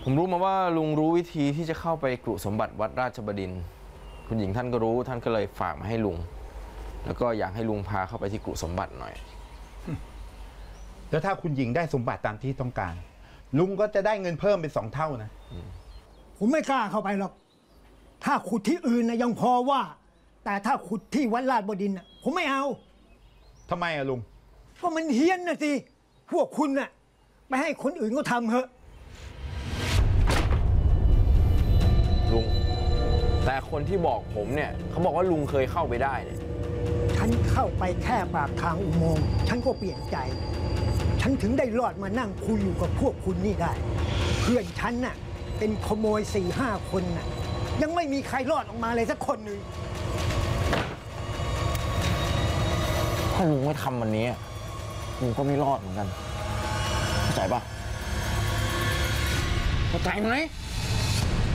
ผมรู้มาว่าลุงรู้วิธีที่จะเข้าไปกรุสมบัติวัดราชบดินทร์คุณหญิงท่านก็รู้ท่านก็เลยฝากมาให้ลุงแล้วก็อยากให้ลุงพาเข้าไปที่กรุสมบัติหน่อยแล้วถ้าคุณหญิงได้สมบัติตามที่ต้องการลุงก็จะได้เงินเพิ่มเป็น2 เท่านะผมไม่กล้าเข้าไปหรอกถ้าขุดที่อื่นนะยังพอว่าแต่ถ้าขุดที่วัดราชบดินทร์ผมไม่เอาทำไมอะลุงก็มันเฮี้ยนนะสิพวกคุณน่ะไปให้คนอื่นก็ทำเถอะลุงแต่คนที่บอกผมเนี่ยเขาบอกว่าลุงเคยเข้าไปได้เนี่ยฉันเข้าไปแค่ปากทางอุโมงค์ฉันก็เปลี่ยนใจฉันถึงได้รอดมานั่งคุยอยู่กับพวกคุณนี่ได้เพื่อนฉันน่ะเป็นขโมย4-5 คนน่ะยังไม่มีใครรอดออกมาเลยสักคนหนึ่งถ้าลุงไม่ทำวันนี้ลุงก็ไม่รอดเหมือนกันเข้าใจปะเข้าใจไหม